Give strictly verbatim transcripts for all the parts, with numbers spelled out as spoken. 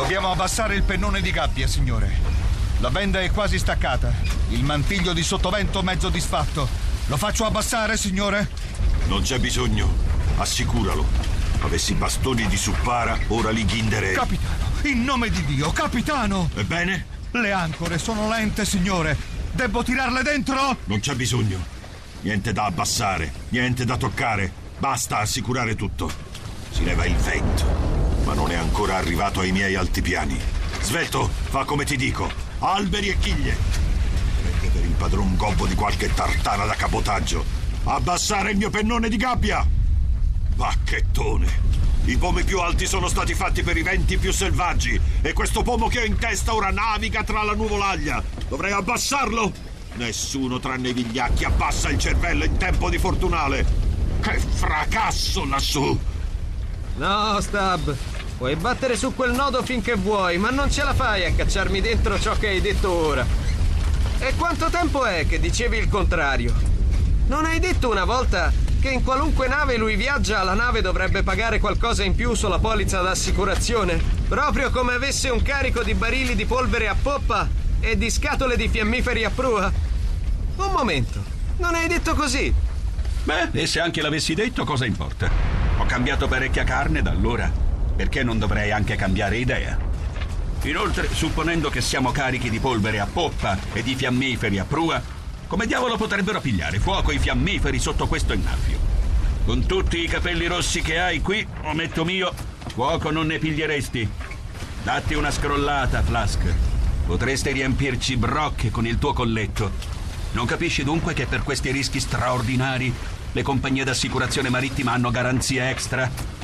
Dobbiamo abbassare il pennone di gabbia, signore. La benda è quasi staccata. Il mantiglio di sottovento mezzo disfatto. Lo faccio abbassare, signore? Non c'è bisogno. Assicuralo. Avessi bastoni di suppara, ora li ghinderei. Capitano, in nome di Dio, capitano! Ebbene? Le ancore sono lente, signore. Devo tirarle dentro? Non c'è bisogno. Niente da abbassare, niente da toccare. Basta assicurare tutto. Si leva il vento, ma non è ancora arrivato ai miei altipiani. Svelto, fa come ti dico. Alberi e chiglie. Prende per il padron gobbo di qualche tartana da cabotaggio. Abbassare il mio pennone di gabbia! Bacchettone! I pomi più alti sono stati fatti per i venti più selvaggi e questo pomo che ho in testa ora naviga tra la nuvolaglia. Dovrei abbassarlo? Nessuno tranne i vigliacchi abbassa il cervello in tempo di fortunale. Che fracasso lassù! No, Stab, puoi battere su quel nodo finché vuoi, ma non ce la fai a cacciarmi dentro ciò che hai detto ora. E quanto tempo è che dicevi il contrario? Non hai detto una volta che in qualunque nave lui viaggia, la nave dovrebbe pagare qualcosa in più sulla polizza d'assicurazione? Proprio come avesse un carico di barili di polvere a poppa e di scatole di fiammiferi a prua? Un momento, non hai detto così? Beh, e se anche l'avessi detto, cosa importa? Ho cambiato parecchia carne da allora. Perché non dovrei anche cambiare idea? Inoltre, supponendo che siamo carichi di polvere a poppa e di fiammiferi a prua, come diavolo potrebbero pigliare fuoco i fiammiferi sotto questo innaffio? Con tutti i capelli rossi che hai qui, ometto mio, fuoco non ne piglieresti. Datti una scrollata, Flask. Potreste riempirci brocche con il tuo colletto. Non capisci dunque che per questi rischi straordinari le compagnie d'assicurazione marittima hanno garanzie extra?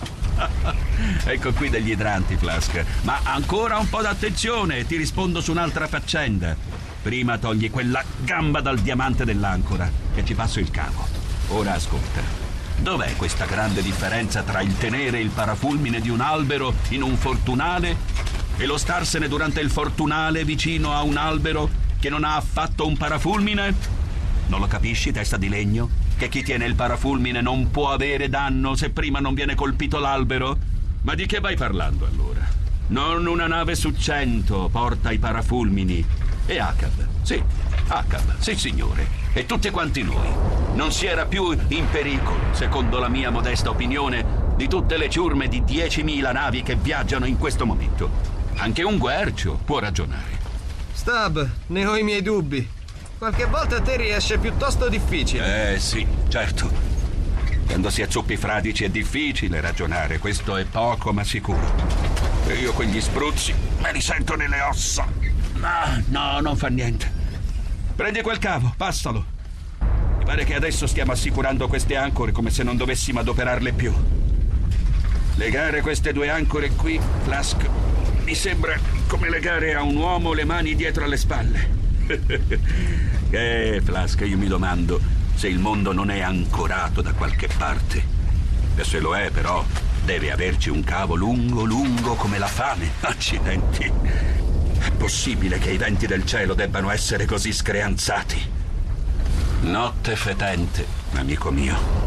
Ecco qui degli idranti, Flask. Ma ancora un po' d'attenzione e ti rispondo su un'altra faccenda. Prima togli quella gamba dal diamante dell'ancora e ci passo il cavo. Ora ascolta. Dov'è questa grande differenza tra il tenere il parafulmine di un albero in un fortunale e lo starsene durante il fortunale vicino a un albero che non ha affatto un parafulmine? Non lo capisci, testa di legno? Che chi tiene il parafulmine non può avere danno se prima non viene colpito l'albero? Ma di che vai parlando allora? Non una nave su cento porta i parafulmini. E Akab, sì, Akab, sì signore, e tutti quanti noi. Non si era più in pericolo, secondo la mia modesta opinione, di tutte le ciurme di diecimila navi che viaggiano in questo momento. Anche un guercio può ragionare. Stab, ne ho i miei dubbi. Qualche volta a te riesce piuttosto difficile. Eh sì, certo. Quando si è zuppi fradici è difficile ragionare, questo è poco ma sicuro. E io quegli spruzzi me li sento nelle ossa. No, no, non fa niente. Prendi quel cavo, passalo. Mi pare che adesso stiamo assicurando queste ancore come se non dovessimo adoperarle più. Legare queste due ancore qui, Flask, mi sembra come legare a un uomo le mani dietro alle spalle. Eh, Flask, io mi domando se il mondo non è ancorato da qualche parte. E se lo è, però, deve averci un cavo lungo, lungo come la fame. Accidenti. È possibile che i venti del cielo debbano essere così screanzati? Notte fetente, amico mio.